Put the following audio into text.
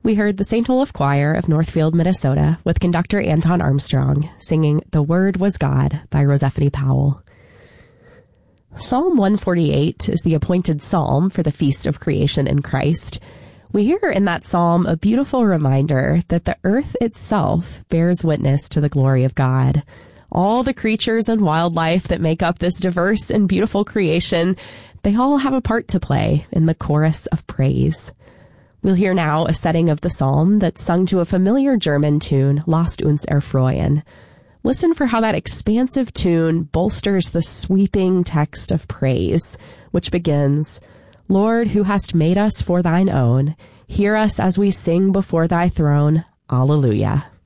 We heard the St. Olaf Choir of Northfield, Minnesota, with conductor Anton Armstrong singing The Word Was God by Rosephany Powell. Psalm 148 is the appointed psalm for the Feast of Creation in Christ. We hear in that psalm a beautiful reminder that the earth itself bears witness to the glory of God. All the creatures and wildlife that make up this diverse and beautiful creation, they all have a part to play in the chorus of praise. We'll hear now a setting of the psalm that's sung to a familiar German tune, Lasst uns erfreuen. Listen for how that expansive tune bolsters the sweeping text of praise, which begins, Lord, who hast made us for thine own, hear us as we sing before thy throne. Alleluia.